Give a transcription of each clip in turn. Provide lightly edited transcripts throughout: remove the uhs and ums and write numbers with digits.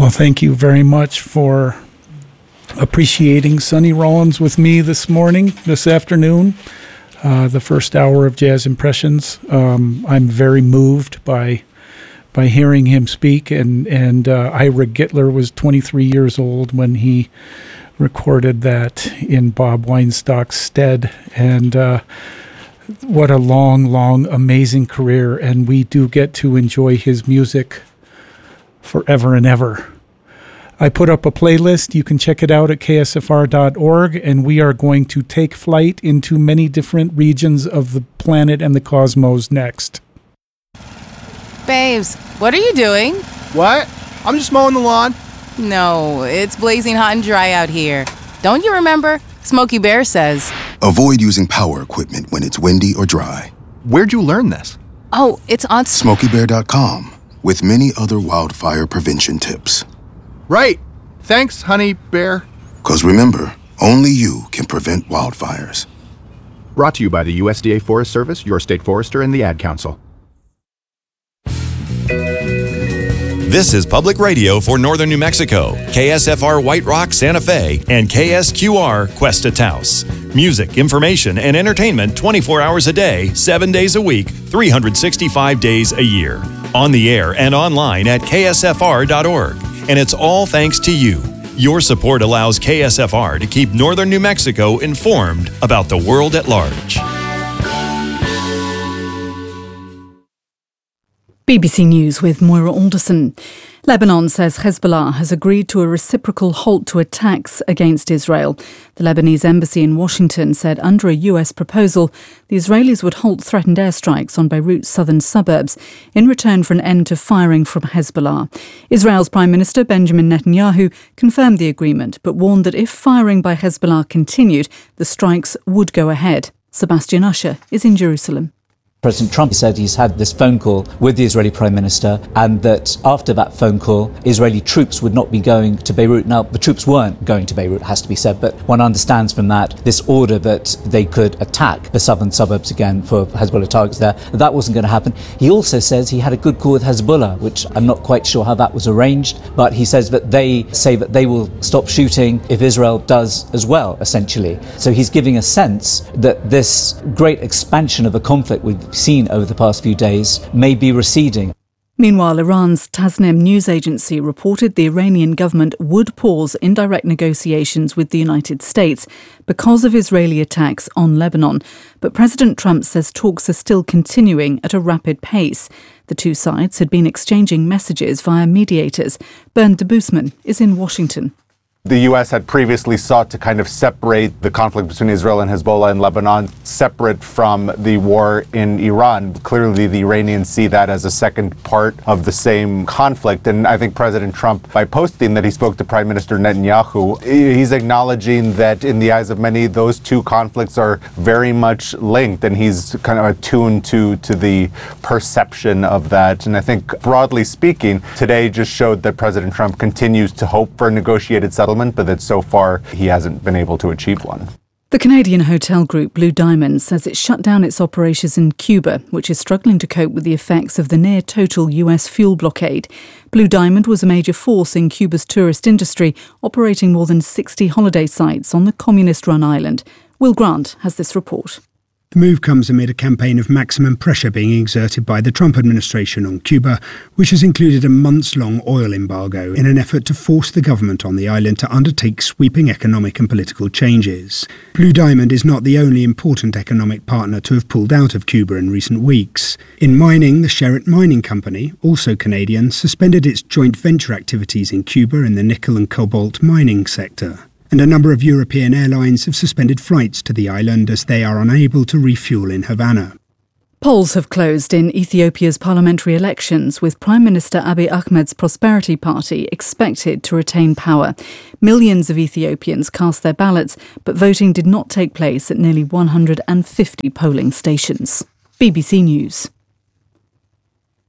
Well, thank you very much for appreciating Sonny Rollins with me this afternoon, the first hour of Jazz Impressions. I'm very moved by hearing him speak, and Ira Gittler was 23 years old when he recorded that in Bob Weinstock's stead, and what a long, amazing career, and we do get to enjoy his music forever and ever. I put up a playlist. You can check it out at ksfr.org, and we are going to take flight into many different regions of the planet and the cosmos next. Babes, what are you doing? What? I'm just mowing the lawn. No, it's blazing hot and dry out here. Don't you remember? Smokey Bear says. Avoid using power equipment when it's windy or dry. Where'd you learn this? Oh, it's on SmokeyBear.com, with many other wildfire prevention tips. Right. Thanks, Honey Bear. 'Cause remember, only you can prevent wildfires. Brought to you by the USDA Forest Service, your state forester, and the Ad Council. This is Public Radio for Northern New Mexico, KSFR White Rock, Santa Fe, and KSQR Cuesta Taos. Music, information, and entertainment 24 hours a day, 7 days a week, 365 days a year. On the air and online at ksfr.org. And it's all thanks to you. Your support allows KSFR to keep Northern New Mexico informed about the world at large. BBC News with Moira Alderson. Lebanon says Hezbollah has agreed to a reciprocal halt to attacks against Israel. The Lebanese embassy in Washington said under a US proposal, the Israelis would halt threatened airstrikes on Beirut's southern suburbs in return for an end to firing from Hezbollah. Israel's Prime Minister Benjamin Netanyahu confirmed the agreement, but warned that if firing by Hezbollah continued, the strikes would go ahead. Sebastian Usher is in Jerusalem. President Trump said he's had this phone call with the Israeli Prime Minister, and that after that phone call, Israeli troops would not be going to Beirut. Now, the troops weren't going to Beirut, has to be said, but one understands from that this order that they could attack the southern suburbs again for Hezbollah targets there, that wasn't going to happen. He also says he had a good call with Hezbollah, which I'm not quite sure how that was arranged, but he says that they say that they will stop shooting if Israel does as well, essentially. So he's giving a sense that this great expansion of a conflict we've seen over the past few days may be receding. Meanwhile, Iran's Tasnim news agency reported the Iranian government would pause indirect negotiations with the United States because of Israeli attacks on Lebanon. But President Trump says talks are still continuing at a rapid pace. The two sides had been exchanging messages via mediators. Bernd Debusman is in Washington. The U.S. had previously sought to kind of separate the conflict between Israel and Hezbollah in Lebanon, separate from the war in Iran. Clearly, the Iranians see that as a second part of the same conflict. And I think President Trump, by posting that he spoke to Prime Minister Netanyahu, he's acknowledging that in the eyes of many, those two conflicts are very much linked. And he's kind of attuned to the perception of that. And I think, broadly speaking, today just showed that President Trump continues to hope for a negotiated settlement, but that so far he hasn't been able to achieve one. The Canadian hotel group Blue Diamond says it shut down its operations in Cuba, which is struggling to cope with the effects of the near-total US fuel blockade. Blue Diamond was a major force in Cuba's tourist industry, operating more than 60 holiday sites on the communist-run island. Will Grant has this report. The move comes amid a campaign of maximum pressure being exerted by the Trump administration on Cuba, which has included a months-long oil embargo in an effort to force the government on the island to undertake sweeping economic and political changes. Blue Diamond is not the only important economic partner to have pulled out of Cuba in recent weeks. In mining, the Sherritt Mining Company, also Canadian, suspended its joint venture activities in Cuba in the nickel and cobalt mining sector. And a number of European airlines have suspended flights to the island as they are unable to refuel in Havana. Polls have closed in Ethiopia's parliamentary elections, with Prime Minister Abiy Ahmed's Prosperity Party expected to retain power. Millions of Ethiopians cast their ballots, but voting did not take place at nearly 150 polling stations. BBC News.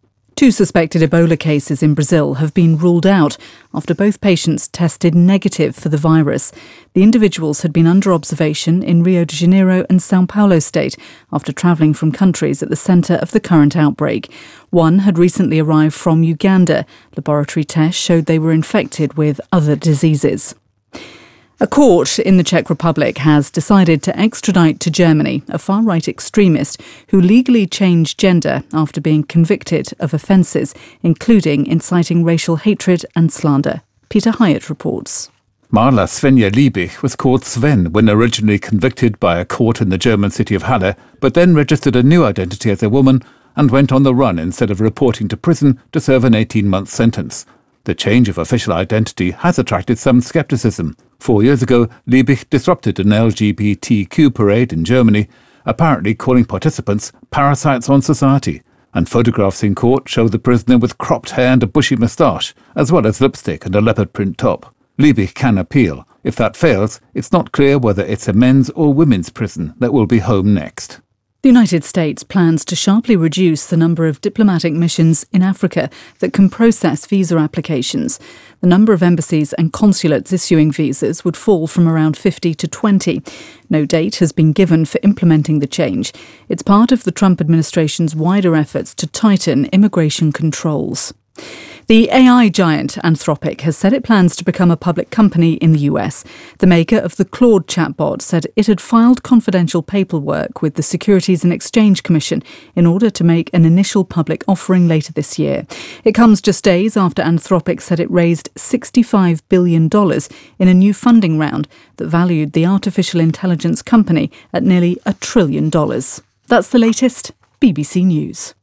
2 suspected Ebola cases in Brazil have been ruled out after both patients tested negative for the virus. The individuals had been under observation in Rio de Janeiro and São Paulo state after travelling from countries at the centre of the current outbreak. One had recently arrived from Uganda. Laboratory tests showed they were infected with other diseases. A court in the Czech Republic has decided to extradite to Germany a far-right extremist who legally changed gender after being convicted of offences, including inciting racial hatred and slander. Peter Hyatt reports. Marla Svenja Liebig was called Sven when originally convicted by a court in the German city of Halle, but then registered a new identity as a woman and went on the run instead of reporting to prison to serve an 18-month sentence. The change of official identity has attracted some scepticism. 4 years ago, Liebig disrupted an LGBTQ parade in Germany, apparently calling participants parasites on society. And photographs in court show the prisoner with cropped hair and a bushy moustache, as well as lipstick and a leopard print top. Liebig can appeal. If that fails, it's not clear whether it's a men's or women's prison that will be home next. The United States plans to sharply reduce the number of diplomatic missions in Africa that can process visa applications. The number of embassies and consulates issuing visas would fall from around 50 to 20. No date has been given for implementing the change. It's part of the Trump administration's wider efforts to tighten immigration controls. The AI giant Anthropic has said it plans to become a public company in the US. The maker of the Claude chatbot said it had filed confidential paperwork with the Securities and Exchange Commission in order to make an initial public offering later this year. It comes just days after Anthropic said it raised $65 billion in a new funding round that valued the artificial intelligence company at nearly $1 trillion. That's the latest. BBC News.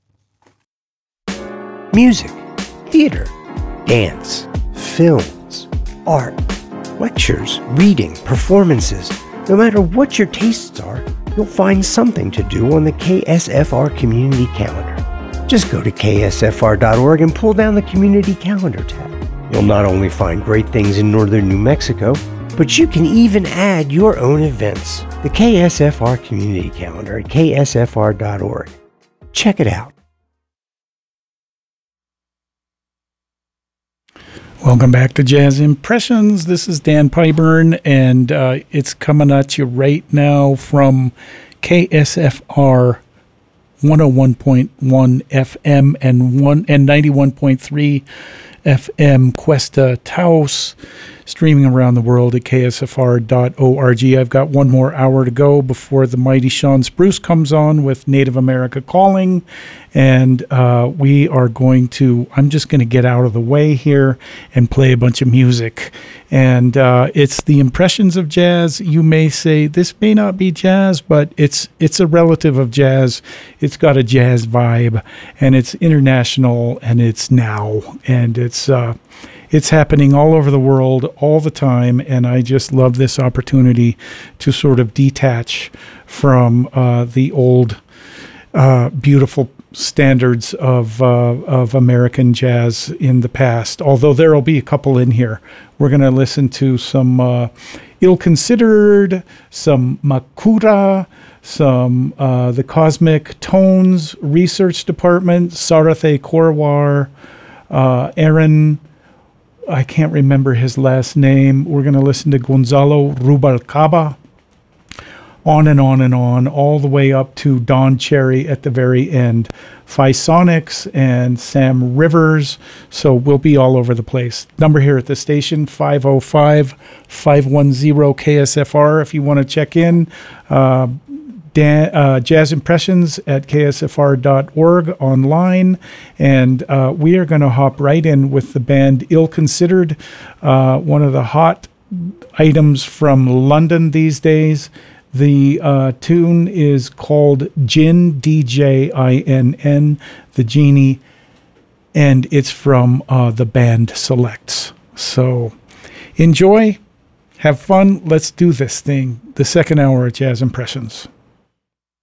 Music, theatre, dance, films, art, lectures, reading, performances. No matter what your tastes are, you'll find something to do on the KSFR Community Calendar. Just go to ksfr.org and pull down the Community Calendar tab. You'll not only find great things in northern New Mexico, but you can even add your own events. The KSFR Community Calendar at ksfr.org. Check it out. Welcome back to Jazz Impressions. This is Dan Pyburn, and it's coming at you right now from KSFR 101.1 FM and 91.3 FM Cuesta Taos, streaming around the world at ksfr.org. I've got one more hour to go before the mighty Sean Spruce comes on with Native America Calling, and I'm just going to get out of the way here and play a bunch of music. And it's the impressions of jazz. You may say this may not be jazz, but it's a relative of jazz. It's got a jazz vibe, and it's international, and it's now, and it's happening all over the world all the time, and I just love this opportunity to sort of detach from the old beautiful standards of American jazz in the past, although there will be a couple in here. We're going to listen to some Ill-Considered, some Makura, some the Cosmic Tones Research Department, Sarathe Korwar, Aaron, I can't remember his last name. We're going to listen to Gonzalo Rubalcaba, on and on and on, all the way up to Don Cherry at the very end. Physonics and Sam Rivers, so we'll be all over the place. Number here at the station, 505-510-KSFR if you want to check in. Jazz Impressions at ksfr.org online, and we are going to hop right in with the band Ill-Considered, one of the hot items from London these days. The tune is called Jinn, D-J-I-N-N, the Genie, and it's from the band Selects. So enjoy, have fun, let's do this thing, the second hour of Jazz Impressions.